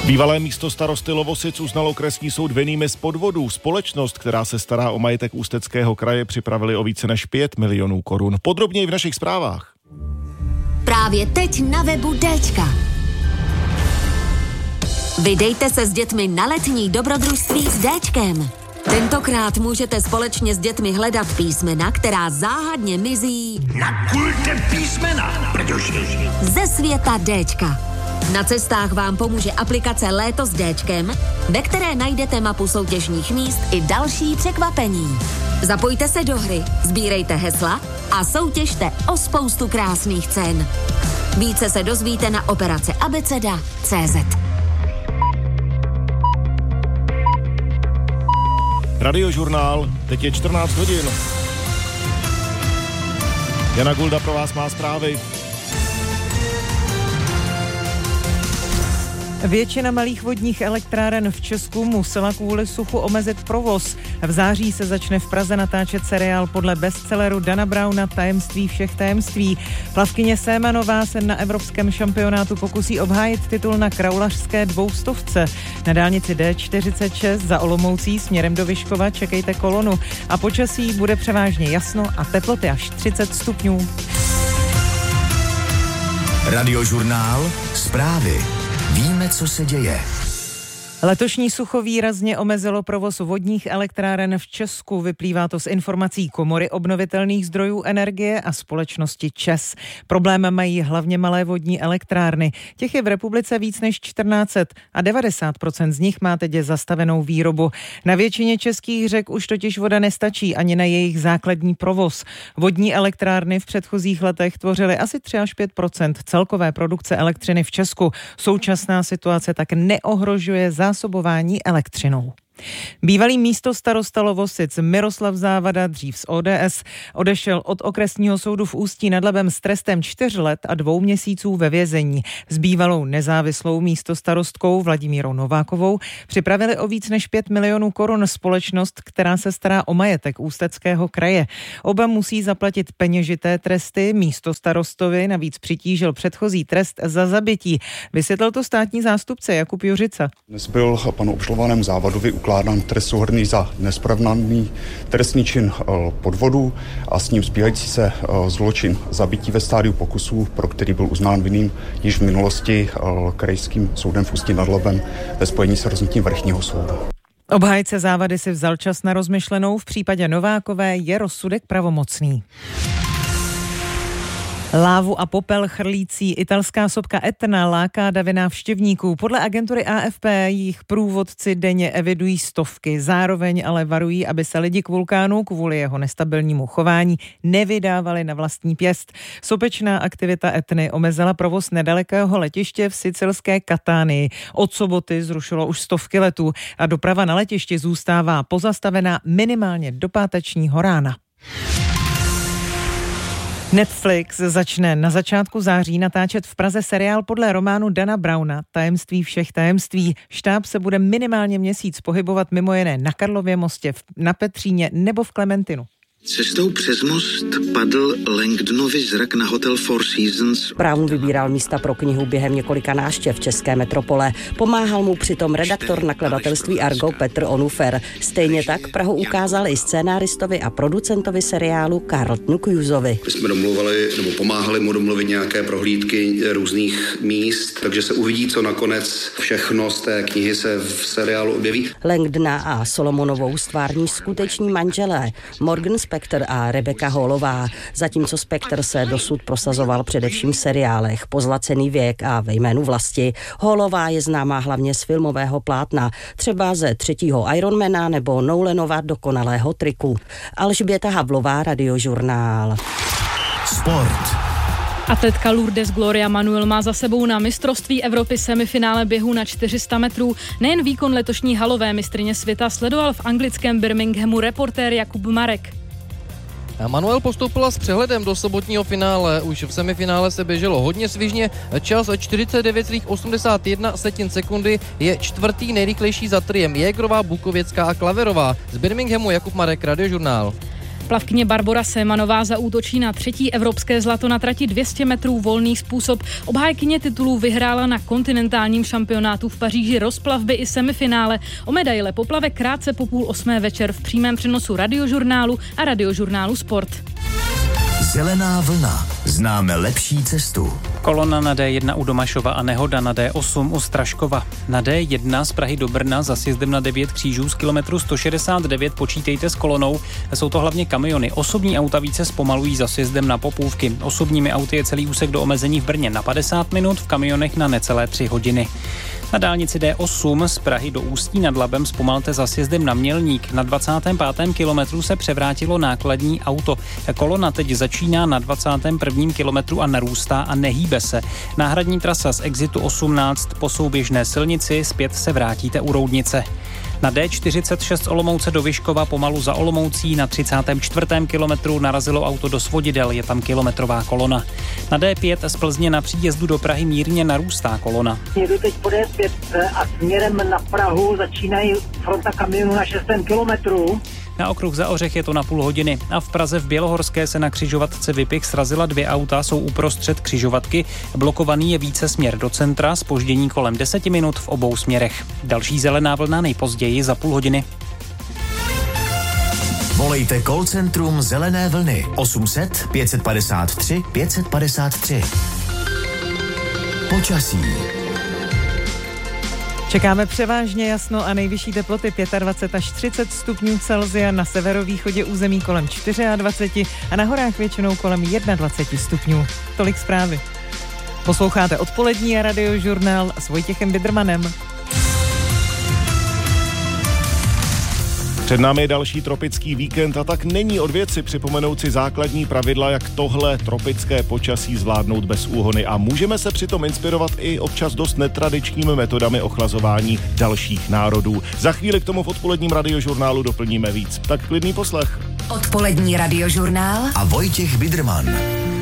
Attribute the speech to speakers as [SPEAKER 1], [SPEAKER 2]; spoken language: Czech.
[SPEAKER 1] Bývalé místo starosty Lovosic uznal okresní soud vinnými z podvodů. Společnost, která se stará o majetek Ústeckého kraje, připravili o více než 5 milionů korun. Podrobněji v našich zprávách.
[SPEAKER 2] Právě teď na webu Déčka. Vydejte se s dětmi na letní dobrodružství s Déčkem. Tentokrát můžete společně s dětmi hledat písmena, která záhadně mizí
[SPEAKER 3] Nakulte písmena, protože
[SPEAKER 2] ze světa Déčka. Na cestách vám pomůže aplikace Léto s Déčkem, ve které najdete mapu soutěžních míst i další překvapení. Zapojte se do hry, sbírejte hesla a soutěžte o spoustu krásných cen. Více se dozvíte na operace abeceda.cz.
[SPEAKER 1] Radiožurnál, teď je 14 hodin. Jana Gulda pro vás má zprávy.
[SPEAKER 4] Většina malých vodních elektráren v Česku musela kvůli suchu omezit provoz. V září se začne v Praze natáčet seriál podle bestselleru Dana Browna Tajemství všech tajemství. Plavkyně Sémanová se na evropském šampionátu pokusí obhájit titul na kraulařské 200. Na dálnici D46 za Olomoucí směrem do Vyškova čekejte kolonu a počasí bude převážně jasno a teploty až 30 stupňů.
[SPEAKER 3] Radiožurnál, zprávy. Víme, co se děje.
[SPEAKER 4] Letošní sucho výrazně omezilo provoz vodních elektráren v Česku. Vyplývá to z informací Komory obnovitelných zdrojů energie a společnosti ČEZ. Problém mají hlavně malé vodní elektrárny. Těch je v republice víc než 1400 a 90% z nich má teď zastavenou výrobu. Na většině českých řek už totiž voda nestačí ani na jejich základní provoz. Vodní elektrárny v předchozích letech tvořily asi 3 až 5% celkové produkce elektřiny v Česku. Současná situace tak neohrožuje zásobování elektřinou. Bývalý místostarosta Lovosic Miroslav Závada, dřív z ODS, odešel od okresního soudu v Ústí nad Labem s trestem 4 let a 2 měsíců ve vězení. S bývalou nezávislou místostarostkou Vladimírou Novákovou připravili o víc než 5 milionů korun společnost, která se stará o majetek Ústeckého kraje. Oba musí zaplatit peněžité tresty, místostarostovi navíc přitížil předchozí trest za zabití. Vysvětlil to státní zástupce Jakub Juřica.
[SPEAKER 5] Dnes byl panu obžalovanému Závadovi ukládán trest souhrnný za nespravný trestný čin podvodu a s ním spíhající se zločin zabití ve stádiu pokusů, pro který byl uznán vinným již v minulosti krajským soudem v Ústí nad Labem ve spojení s rozhodnutím vrchního soudu.
[SPEAKER 4] Obhájce Závady si vzal čas na rozmyšlenou, v případě Novákové je rozsudek pravomocný. Lávu a popel chrlící italská sopka Etna láká davy návštěvníků. Podle agentury AFP jejich průvodci denně evidují stovky. Zároveň ale varují, aby se lidi k vulkánu kvůli jeho nestabilnímu chování nevydávali na vlastní pěst. Sopečná aktivita Etny omezila provoz nedalekého letiště v sicilské Katánii. Od soboty zrušilo už stovky letů a doprava na letišti zůstává pozastavená minimálně do pátečního rána. Netflix začne na začátku září natáčet v Praze seriál podle románu Dana Browna Tajemství všech tajemství. Štáb se bude minimálně měsíc pohybovat mimo jiné na Karlově mostě, na Petříně nebo v Klementinu.
[SPEAKER 6] Cestou přes most padl Langdonovi zrak na hotel Four Seasons.
[SPEAKER 7] Brown vybíral místa pro knihu během několika návštěv české metropole. Pomáhal mu přitom redaktor nakladatelství Argo Petr Onufer. Stejně tak Prahu ukázal i scénáristovi a producentovi seriálu Carltonu Cruisovi.
[SPEAKER 8] My jsme domluvali, nebo pomáhali mu domluvit nějaké prohlídky různých míst, takže se uvidí, co nakonec všechno z té knihy se v seriálu objeví.
[SPEAKER 7] Langdona a Solomonovou stvární skuteční manželé Morgan Spector a Rebecca Hallová. Zatímco Spector se dosud prosazoval především v seriálech Pozlacený věk a Ve jménu vlasti. Hallová je známá hlavně z filmového plátna, třeba ze 3. Ironmana nebo Nolanova Dokonalého triku. Alžběta Havlová, Radiožurnál.
[SPEAKER 8] Sport.
[SPEAKER 9] Atletka Lourdes Gloria Manuel má za sebou na mistrovství Evropy semifinále běhu na 400 metrů. Nejen výkon letošní halové mistryně světa sledoval v anglickém Birminghamu reportér Jakub Marek.
[SPEAKER 10] Manuel postoupila s přehledem do sobotního finále. Už v semifinále se běželo hodně svižně. Čas 49,81 sekundy je 4. nejrychlejší za triem Jägerová, Bukověcká a Klaverová. Z Birminghamu Jakub Marek, Radiožurnál.
[SPEAKER 9] Plavkyně Barbora Sémanová zaútočí na 3. evropské zlato na trati 200 metrů volný způsob. Obhájkyně titulů vyhrála na kontinentálním šampionátu v Paříži rozplavby i semifinále. O medaile poplave krátce po 7:30 večer v přímém přenosu Radiožurnálu a Radiožurnálu Sport.
[SPEAKER 3] Zelená vlna. Známe lepší cestu.
[SPEAKER 11] Kolona na D1 u Domašova a nehoda na D8 u Straškova. Na D1 z Prahy do Brna za sjezdem na 9 křížů z kilometru 169 počítejte s kolonou. Jsou to hlavně kamiony. Osobní auta více zpomalují za sjezdem na Popůvky. Osobními auty je celý úsek do omezení v Brně na 50 minut, v kamionech na necelé 3 hodiny. Na dálnici D8 z Prahy do Ústí nad Labem zpomalte za sjezdem na Mělník. Na 25. kilometru se převrátilo nákladní auto. Kolona teď začíná na 21. kilometru a narůstá a nehýbe se. Náhradní trasa z exitu 18 po souběžné silnici, zpět se vrátíte u Roudnice. Na D46 Olomouce do Vyškova pomalu za Olomoucí na 34. kilometru narazilo auto do svodidel, je tam kilometrová kolona. Na D5 z Plzně na příjezdu do Prahy mírně narůstá kolona.
[SPEAKER 12] Jedu teď po D5 a směrem na Prahu začínají fronta kamionů na 6. kilometru.
[SPEAKER 11] Na okruh za Ořech je to na půl hodiny a v Praze v Bělohorské se na křižovatce Vypich srazila 2 auta, jsou uprostřed křižovatky. Blokovaný je více směr do centra, zpoždění kolem 10 minut v obou směrech. Další zelená vlna nejpozději za půl hodiny.
[SPEAKER 3] Volejte call centrum Zelené vlny 800 553 553. Počasí.
[SPEAKER 4] Čekáme převážně jasno a nejvyšší teploty 25 až 30 stupňů Celsia, na severovýchodě území kolem 24 a na horách většinou kolem 21 stupňů. Tolik zprávy. Posloucháte odpolední Radiožurnál s Vojtěchem Bidrmanem.
[SPEAKER 1] Před námi je další tropický víkend a tak není od věci připomenout si základní pravidla, jak tohle tropické počasí zvládnout bez úhony a můžeme se přitom inspirovat i občas dost netradičními metodami ochlazování dalších národů. Za chvíli k tomu v odpoledním Radiožurnálu doplníme víc. Tak klidný poslech.
[SPEAKER 2] Odpolední Radiožurnál
[SPEAKER 3] a Vojtěch Bidrman.